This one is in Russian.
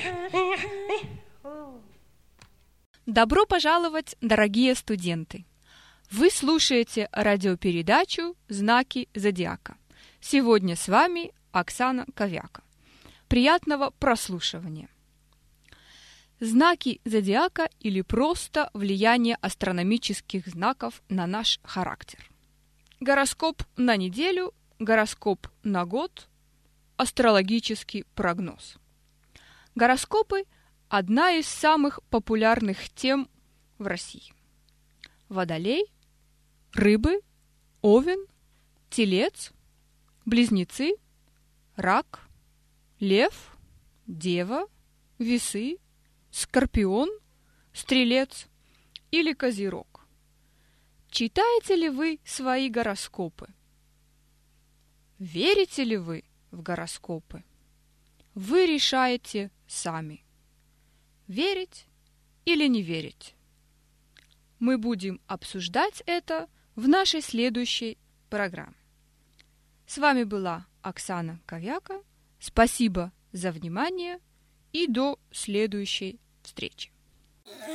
Добро пожаловать, дорогие студенты! Вы слушаете радиопередачу «Знаки зодиака». Сегодня с вами Оксана Ковяка. Приятного прослушивания! Знаки зодиака или просто влияние астрономических знаков на наш характер. Гороскоп на неделю, гороскоп на год, астрологический прогноз. Гороскопы – одна из самых популярных тем в России. Водолей, Рыбы, Овен, Телец, Близнецы, Рак, Лев, Дева, Весы, Скорпион, Стрелец или Козерог. Читаете ли вы свои гороскопы? Верите ли вы в гороскопы? Вы решаете сами. Верить или не верить? Мы будем обсуждать это в нашей следующей программе. С вами была Оксана Ковяка. Спасибо за внимание и до следующей встречи.